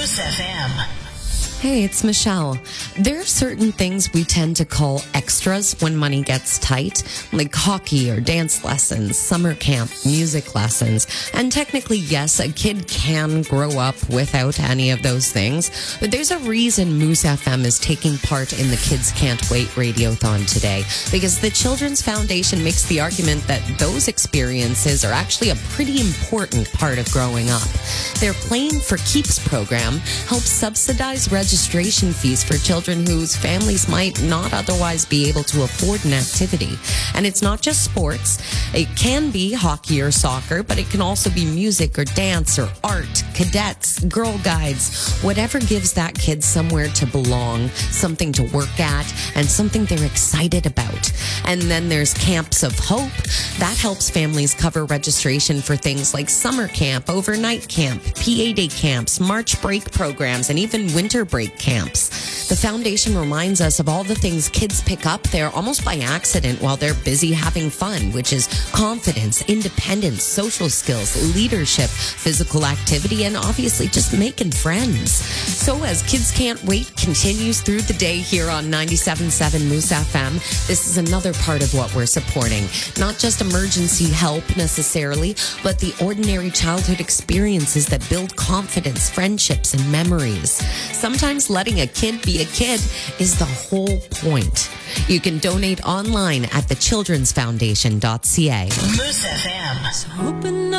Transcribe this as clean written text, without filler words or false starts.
Moose FM. Hey, it's Michelle. There are certain things we tend to call extras when money gets tight, like hockey or dance lessons, summer camp, music lessons. And technically, yes, a kid can grow up without any of those things. But there's a reason Moose FM is taking part in the Kids Can't Wait Radiothon today, because the Children's Foundation makes the argument that those experiences are actually a pretty important part of growing up. Their Playing for Keeps program helps subsidize registration fees for children whose families might not otherwise be able to afford an activity. And it's not just sports. It can be hockey or soccer, but it can also be music or dance or art, cadets, Girl Guides, whatever gives that kid somewhere to belong, something to work at, and something they're excited about. And then there's Camps of Hope. That helps families cover registration for things like summer camp, overnight camp, PA day camps, March break programs, and even winter break camps. The foundation reminds us of all the things kids pick up there almost by accident while they're busy having fun, which is confidence, independence, social skills, leadership, physical activity, and obviously just making friends. So as Kids Can't Wait continues through the day here on 97.7 Moose FM, this is another part of what we're supporting. Not just emergency help necessarily, but the ordinary childhood experiences that build confidence, friendships, and memories. Sometimes letting a kid be a kid is the whole point. You can donate online at thechildrensfoundation.ca. Moose FM.